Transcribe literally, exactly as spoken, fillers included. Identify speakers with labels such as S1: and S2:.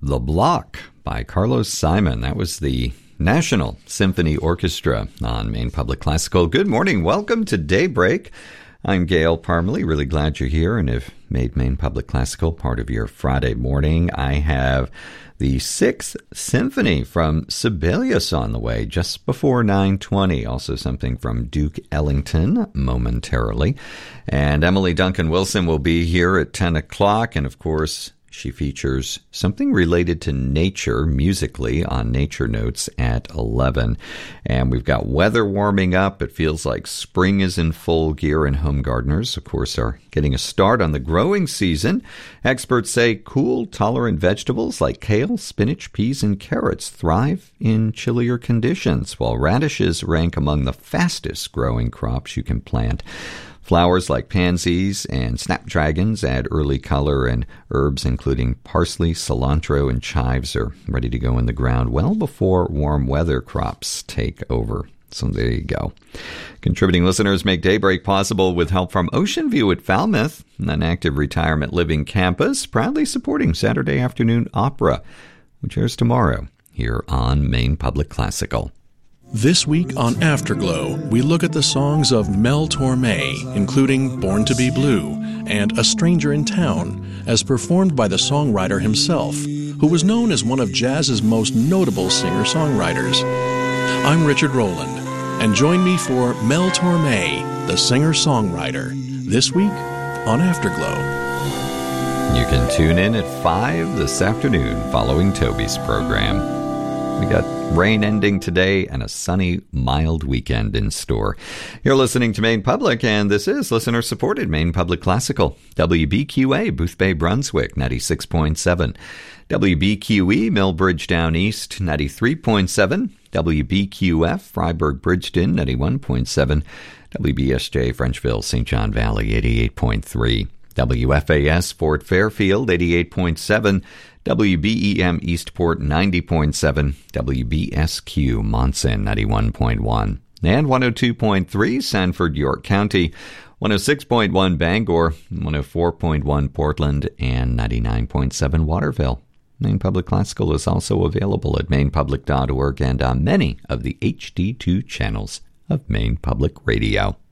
S1: The Block by Carlos Simon. That was the National Symphony Orchestra on Maine Public Classical. Good morning. Welcome to Daybreak. I'm Gail Parmalee. Really glad you're here and have made Maine Public Classical part of your Friday morning. I have the Sixth Symphony from Sibelius on the way just before nine twenty. Also something from Duke Ellington momentarily. And Emily Duncan Wilson will be here at ten o'clock. And of course, she features something related to nature musically on Nature Notes at eleven. And we've got weather warming up. It feels like spring is in full gear, and home gardeners, of course, are getting a start on the growing season. Experts say cool, tolerant vegetables like kale, spinach, peas, and carrots thrive in chillier conditions, while radishes rank among the fastest growing crops you can plant. Flowers like pansies and snapdragons add early color, and herbs including parsley, cilantro, and chives are ready to go in the ground well before warm weather crops take over. So there you go. Contributing listeners make Daybreak possible with help from Ocean View at Falmouth, an active retirement living campus proudly supporting Saturday Afternoon Opera, which airs tomorrow here on Maine Public Classical.
S2: This week on Afterglow, we look at the songs of Mel Torme, including Born to be Blue and A Stranger in Town, as performed by the songwriter himself, who was known as one of jazz's most notable singer-songwriters. I'm Richard Rowland, and join me for Mel Torme, the singer-songwriter, this week on Afterglow.
S1: You can tune in at five this afternoon following Toby's program. We got rain ending today and a sunny, mild weekend in store. You're listening to Maine Public, and this is listener-supported Maine Public Classical. W B Q A, Boothbay, Brunswick, ninety-six point seven. W B Q E, Millbridge Down East, ninety-three point seven. W B Q F, Freiburg, Bridgeton, ninety-one point seven. W B S J, Frenchville, Saint John Valley, eighty-eight point three. W F A S, Fort Fairfield, eighty-eight point seven. W B E M Eastport ninety point seven, W B S Q Monson ninety-one point one, and one oh two point three Sanford, York County, one oh six point one Bangor, one oh four point one Portland, and ninety-nine point seven Waterville. Maine Public Classical is also available at maine public dot org and on many of the H D two channels of Maine Public Radio.